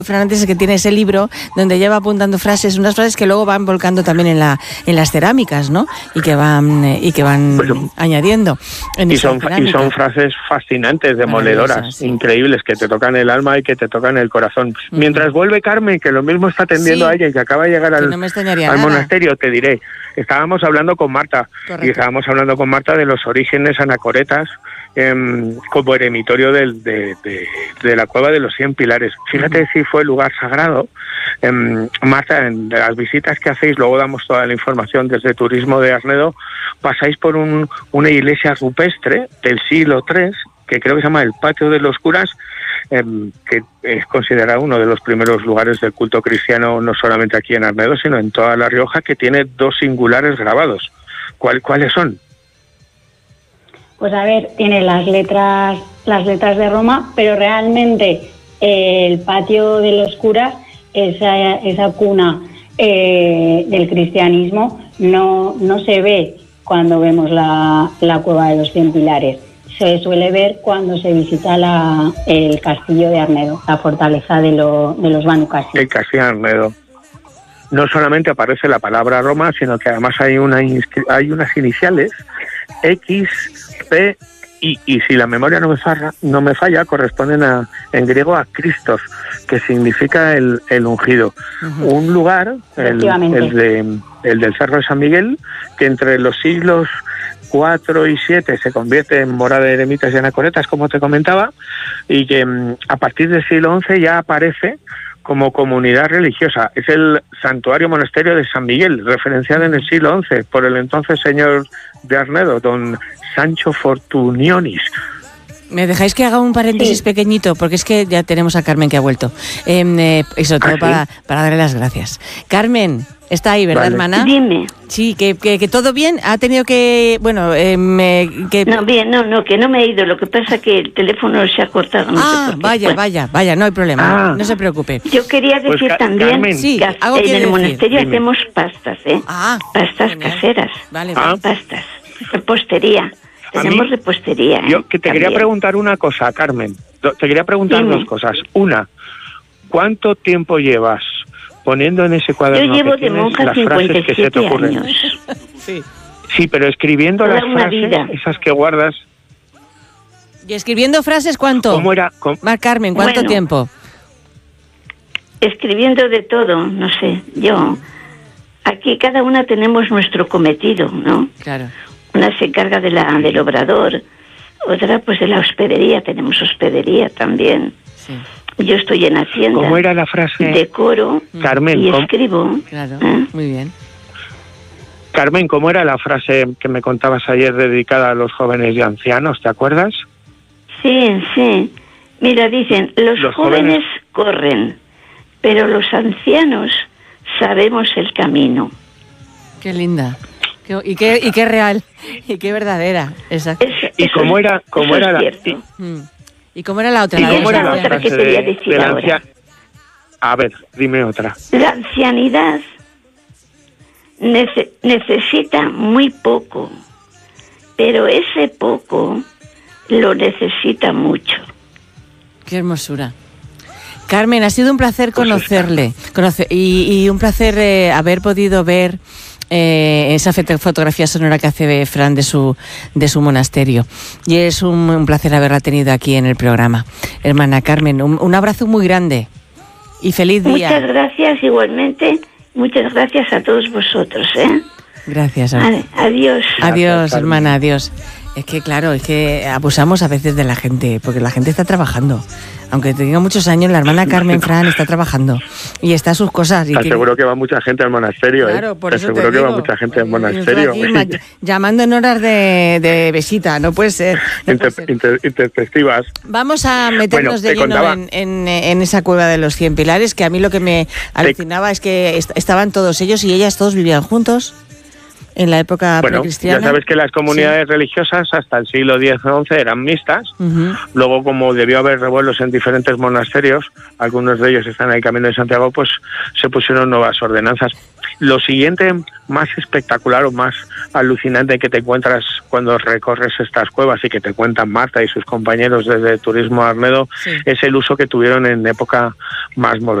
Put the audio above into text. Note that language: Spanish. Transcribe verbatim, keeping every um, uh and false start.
Fernández es que tiene ese libro donde lleva apuntando frases, unas frases que luego van volcando también en la en las cerámicas, ¿no? Y que van eh, y que van pues, añadiendo. En y, son, y son frases fascinantes, demoledoras, sí. increíbles, que te tocan el alma y que te tocan el corazón. Uh-huh. Mientras vuelve Carmen, que lo mismo está atendiendo sí. a ella y que acaba de llegar al, no al monasterio, te diré, estábamos hablando con Marta, Correcto. y estábamos hablando con Marta de los orígenes anacoretas, Eh, como eremitorio del, de, de, de la cueva de los cien pilares. Fíjate uh-huh. si fue lugar sagrado. Eh, Marta, en las visitas que hacéis, luego damos toda la información desde Turismo de Arnedo, pasáis por un, una iglesia rupestre del siglo tres, que creo que se llama el Patio de los Curas, eh, que es considerado uno de los primeros lugares del culto cristiano, no solamente aquí en Arnedo, sino en toda La Rioja, que tiene dos singulares grabados. ¿Cuál, ¿Cuáles son? Pues a ver, tiene las letras las letras de Roma, pero realmente eh, el Patio de los Curas, esa, esa cuna eh, del cristianismo, no, no se ve cuando vemos la, la cueva de los cien pilares. Se suele ver cuando se visita la, el castillo de Arnedo, la fortaleza de, lo, de los Banu Qasi. El castillo de Arnedo. No solamente aparece la palabra Roma, sino que además hay, una, hay unas iniciales, X, P, y, y si la memoria no me falla, no me falla corresponden a, en griego a Christos, que significa el, el ungido. Uh-huh. Un lugar, el, el, de, el del Cerro de San Miguel, que entre los siglos cuatro y siete se convierte en morada de eremitas y anacoretas, como te comentaba, y que a partir del siglo once ya aparece como comunidad religiosa. Es el santuario monasterio de San Miguel, referenciado en el siglo once por el entonces señor de Arnedo, don Sancho Fortunionis. ¿Me dejáis que haga un paréntesis sí. pequeñito? Porque es que ya tenemos a Carmen que ha vuelto. Eh, eh, y sobre todo ¿Ah, sí? para, para darle las gracias. Carmen, está ahí, ¿verdad, vale. hermana? Dime. Sí, que, que, que todo bien. Ha tenido que... Bueno, eh, me, que... No, bien, no, no, que no me he ido. Lo que pasa es que el teléfono se ha cortado. No ah, sé por qué. vaya, bueno. vaya, vaya, no hay problema. Ah. No se preocupe. Yo quería decir pues, también Carmen, sí, que algo en el decir. monasterio Dime. hacemos pastas, ¿eh? Ah, pastas genial. caseras. Vale, vale. Pastas. Repostería. Tenemos mí, repostería. ¿eh? Yo que te también. quería preguntar una cosa, Carmen. Te quería preguntar Dime. dos cosas. Una, ¿cuánto tiempo llevas poniendo en ese cuaderno Yo llevo que de monja las frases que se te ocurren? Años. sí. sí, pero escribiendo Toda las una frases, vida. esas que guardas... ¿Y escribiendo frases cuánto? ¿Cómo era? ¿Cómo? Mar Carmen, ¿cuánto bueno, tiempo? Escribiendo de todo, no sé, yo... Aquí cada una tenemos nuestro cometido, ¿no? Claro. Una se encarga de la, del obrador, otra pues de la hospedería, tenemos hospedería también. Sí. Yo estoy en Hacienda. ¿Cómo era la frase? Decoro Carmen, y ¿cómo? escribo. Claro, ¿eh? muy bien. Carmen, ¿cómo era la frase que me contabas ayer dedicada a los jóvenes y ancianos? ¿Te acuerdas? Sí, sí. Mira, dicen, los, los jóvenes, jóvenes corren, pero los ancianos sabemos el camino. Qué linda. Qué, y, qué, y qué real. Y qué verdadera. Exacto. Es, ¿Y cómo es, era, cómo era la... Y, ¿Y cómo era la otra? ¿Y la cómo era la otra frase que quería de, decir de la ahora? ancia... A ver, dime otra. La ancianidad nece- necesita muy poco, pero ese poco lo necesita mucho. Qué hermosura. Carmen, ha sido un placer conocerle conocer, y, y un placer eh, haber podido ver eh, esa fotografía sonora que hace Fran de su de su monasterio. Y es un, un placer haberla tenido aquí en el programa. Hermana Carmen, un, un abrazo muy grande y feliz día. Muchas gracias igualmente. Muchas gracias a todos vosotros. ¿eh? Gracias. Vale, adiós. Adiós, Gracias, hermana, adiós. Es que claro, es que abusamos a veces de la gente, porque la gente está trabajando. Aunque tenga muchos años, la hermana Carmen Fran está trabajando y está a sus cosas. Y Te tiene... aseguro que va mucha gente al monasterio. Claro, ¿eh? por Te eso aseguro te que digo. va mucha gente al Pues, monasterio. aquí, ma- llamando en horas de, de visita, no puede ser. No Inter, puede ser. inter, intempestivas. Vamos a meternos Bueno, de lleno contaba... en, en, en esa cueva de los cien pilares, que a mí lo que me alucinaba te... es que est- estaban todos ellos y ellas todos vivían juntos. En la época bueno, precristiana. Ya sabes que las comunidades sí. religiosas hasta el siglo diez o once eran mixtas. Uh-huh. Luego, como debió haber revuelos en diferentes monasterios, algunos de ellos están en el Camino de Santiago, pues se pusieron nuevas ordenanzas. Lo siguiente más espectacular o más alucinante que te encuentras cuando recorres estas cuevas y que te cuentan Marta y sus compañeros desde Turismo Arnedo, sí, es el uso que tuvieron en época más moderna.